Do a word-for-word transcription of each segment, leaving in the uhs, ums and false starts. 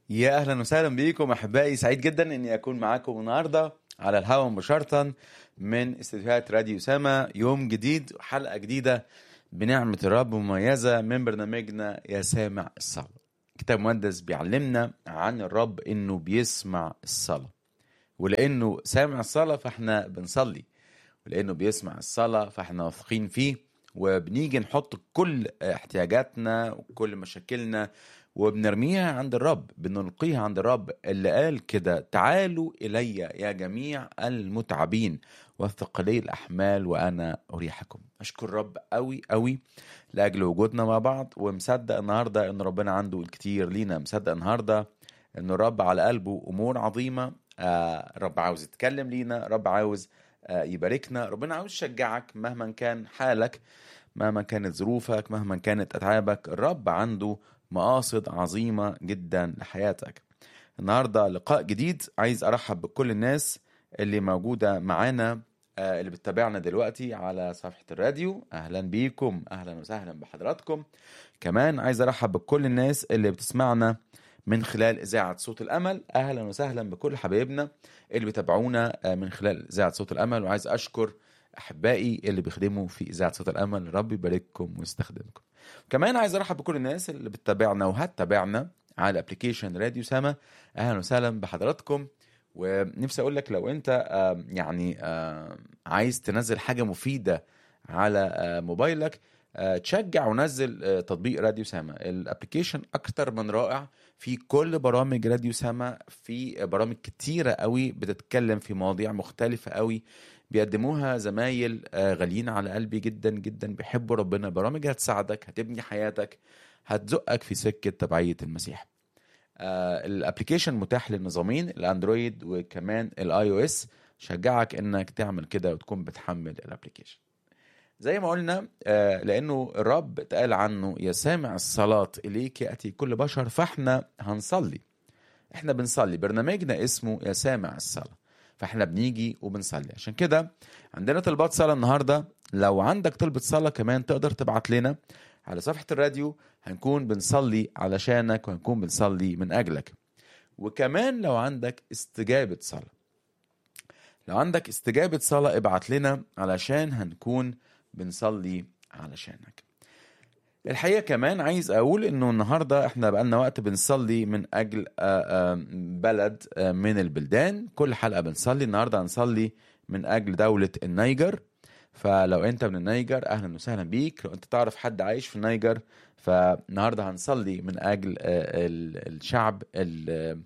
يا اهلا وسهلا بيكم احبائي، سعيد جدا اني اكون معاكم النهارده على الهواء مباشره من استديوهات راديو سما. يوم جديد وحلقه جديده بنعمه الرب، مميزه من برنامجنا يا سامع الصلاه. كتاب مقدس بيعلمنا عن الرب انه بيسمع الصلاه، ولانه سامع الصلاه فاحنا بنصلي، ولانه بيسمع الصلاه فاحنا واثقين فيه، وبنيجي نحط كل احتياجاتنا وكل مشاكلنا وبنرميها عند الرب، بنلقيها عند الرب اللي قال كده: تعالوا إلي يا جميع المتعبين والثقلي الأحمال وأنا أريحكم. أشكر رب قوي قوي لأجل وجودنا مع بعض، ومصدق النهاردة أن ربنا عنده الكتير لينا. مصدق النهاردة أن الرب على قلبه أمور عظيمة. آه رب عاوز يتكلم لينا، رب عاوز آه يباركنا، ربنا عاوز يشجعك مهما كان حالك، مهما كانت ظروفك، مهما كانت أتعابك. الرب عنده مقاصد عظيمة جدا لحياتك. النهاردة لقاء جديد، عايز أرحب بكل الناس اللي موجودة معانا، آه، اللي بتتابعنا دلوقتي على صفحة الراديو. أهلا بيكم، أهلا وسهلا بحضراتكم. كمان عايز أرحب بكل الناس اللي بتسمعنا من خلال إذاعة صوت الأمل. أهلا وسهلا بكل حبايبنا اللي بتابعونا آه، من خلال إذاعة صوت الأمل. وعايز أشكر أحبائي اللي بيخدموا في إذاعة صوت الأمل، رب يبارككم ويستخدمكم. كمان عايز ارحب بكل الناس اللي بتتابعنا وهتتابعنا على ابلكيشن راديو سما. اهلا وسهلا بحضراتكم. ونفسي اقول لك، لو انت آه، يعني آه، عايز تنزل حاجه مفيده على آه، موبايلك، آه، تشجع ونزل آه، تطبيق راديو سما. الابلكيشن اكتر من رائع، في كل برامج راديو سما، في برامج كتيره قوي بتتكلم في مواضيع مختلفه قوي بيقدموها زمايل آه، غاليين على قلبي جدا جدا، بيحبوا ربنا. برامج هتساعدك، هتبني حياتك، هتزقك في سكة تبعية المسيح. آه، الابليكيشن متاح للنظامين الاندرويد وكمان الاي او اس. شجعك انك تعمل كده وتكون بتحمل الابليكيشن. زي ما قلنا، آه، لانه الرب اتقال عنه يا سامع الصلاة اليك يأتي كل بشر، فاحنا هنصلي. احنا بنصلي، برنامجنا اسمه يا سامع الصلاة، فاحنا بنيجي وبنصلي. عشان كده عندنا طلبات صلاة النهاردة. لو عندك طلبة صلاة كمان تقدر تبعت لنا على صفحة الراديو، هنكون بنصلي علشانك وهنكون بنصلي من أجلك. وكمان لو عندك استجابة صلاة، لو عندك استجابة صلاة ابعت لنا علشان هنكون بنصلي علشانك. الحقيقة كمان عايز أقول إنه النهاردة إحنا بقالنا وقت بنصلي من أجل آه، آه، بلد آه، من البلدان. كل حلقة بنصلي. النهاردة هنصلي من أجل دولة النيجر. فلو أنت من النيجر أهلا وسهلا بيك. لو أنت تعرف حد عايش في النيجر، فالنهاردة هنصلي من أجل آه، ال- الشعب ال-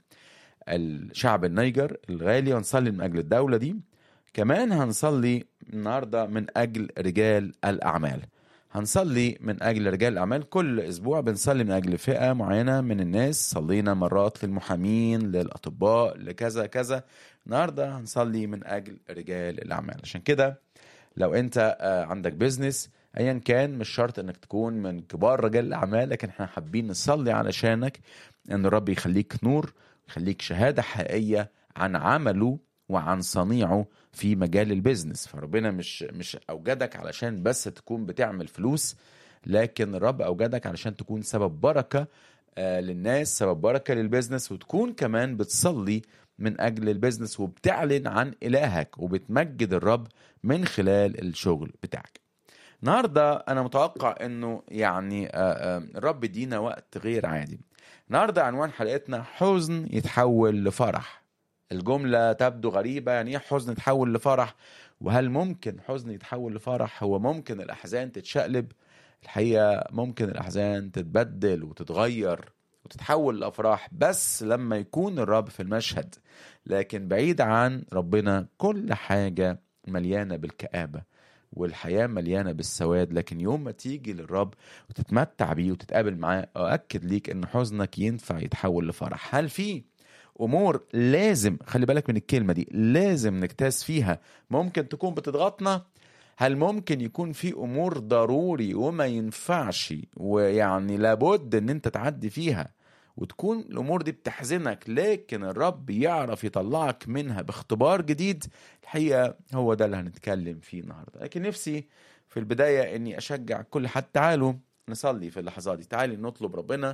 الشعب النيجر الغالي، ونصلي من أجل الدولة دي. كمان هنصلي النهاردة من أجل رجال الأعمال. هنصلي من أجل رجال الأعمال. كل أسبوع بنصلي من أجل فئة معينة من الناس. صلينا مرات للمحامين، للأطباء، لكذا كذا. النهاردة هنصلي من أجل رجال الأعمال. عشان كده لو أنت آه، عندك بيزنس أيا كان، مش شرط أنك تكون من كبار رجال الأعمال، لكن احنا حابين نصلي علشانك أن الرب يخليك نور، يخليك شهادة حقيقية عن عمله وعن صنيعه في مجال البيزنس. فربنا مش مش اوجدك علشان بس تكون بتعمل فلوس، لكن الرب اوجدك علشان تكون سبب بركة آه، للناس، سبب بركة للبيزنس، وتكون كمان بتصلي من اجل البيزنس وبتعلن عن الهك وبتمجد الرب من خلال الشغل بتاعك. النهاردة انا متوقع انه يعني آه، آه، الرب يدينا وقت غير عادي. النهاردة عنوان حلقتنا: حزن يتحول لفرح. الجملة تبدو غريبة، يعني ايه حزن يتحول لفرح؟ وهل ممكن حزن يتحول لفرح؟ هو ممكن الأحزان تتشقلب؟ الحقيقة ممكن الأحزان تتبدل وتتغير وتتحول لأفراح بس لما يكون الرب في المشهد. لكن بعيد عن ربنا كل حاجة مليانة بالكآبة والحياة مليانة بالسواد. لكن يوم ما تيجي للرب وتتمتع بيه وتتقابل معاه، أؤكد ليك أن حزنك ينفع يتحول لفرح. هل في امور لازم، خلي بالك من الكلمه دي، لازم نجتاز فيها، ممكن تكون بتضغطنا؟ هل ممكن يكون في امور ضروري وما ينفعش ويعني لابد ان انت تعدي فيها وتكون الامور دي بتحزنك، لكن الرب يعرف يطلعك منها باختبار جديد؟ الحقيقه هو ده اللي هنتكلم فيه النهارده. لكن نفسي في البدايه اني اشجع كل حد، تعالوا نصلي في اللحظات دي. تعالي نطلب ربنا،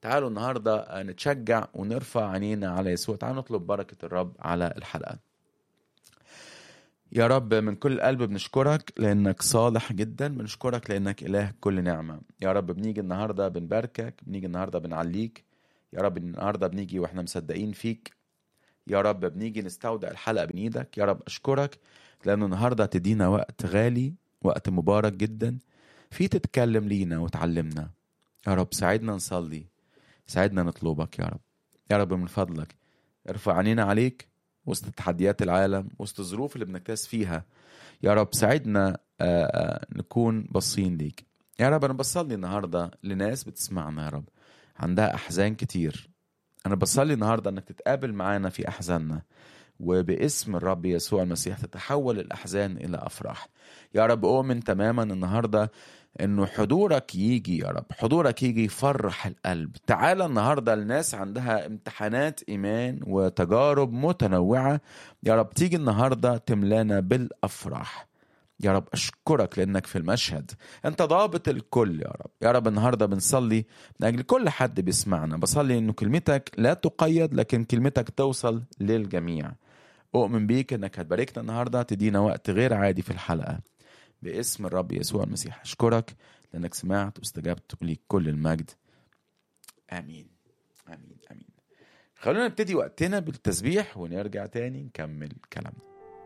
تعالوا النهاردة نتشجع ونرفع عينينا على يسوع. تعالوا نطلب بركة الرب على الحلقة. يا رب من كل قلب بنشكرك لأنك صالح جدا، بنشكرك لأنك إله كل نعمة. يا رب بنيجي النهاردة بنباركك، بنيجي النهاردة بنعليك. يا رب النهاردة بنيجي وإحنا مصدقين فيك. يا رب بنيجي نستودع الحلقة بين إيدك. يا رب أشكرك لأنه النهاردة تدينا وقت غالي، وقت مبارك جدا في تتكلم لينا وتعلمنا. يا رب ساعدنا نصلي، ساعدنا نطلبك يا رب. يا رب من فضلك ارفع عينينا عليك وسط تحديات العالم، وسط الظروف اللي بنكتاز فيها. يا رب ساعدنا نكون باصين ليك. يا رب أنا بصلي النهاردة لناس بتسمعنا يا رب عندها أحزان كتير. أنا بصلي النهاردة أنك تتقابل معانا في أحزاننا، وباسم الرب يسوع المسيح تتحول الأحزان إلى أفراح. يا رب أؤمن تماما النهاردة انه حضورك يجي. يا رب حضورك يجي يفرح القلب. تعالى النهاردة الناس عندها امتحانات ايمان وتجارب متنوعة، يا رب تيجي النهاردة تملانا بالافراح. يا رب اشكرك لانك في المشهد، انت ضابط الكل. يا رب يا رب النهاردة بنصلي من اجل كل حد بيسمعنا. بصلي انه كلمتك لا تقيد، لكن كلمتك توصل للجميع. اؤمن بيك انك هتباركنا النهاردة، تدينا وقت غير عادي في الحلقة باسم الرب يسوع المسيح. أشكرك لأنك سمعت واستجبت، وليك كل المجد. آمين آمين آمين. خلونا نبتدي وقتنا بالتسبيح ونرجع تاني نكمل كلامنا.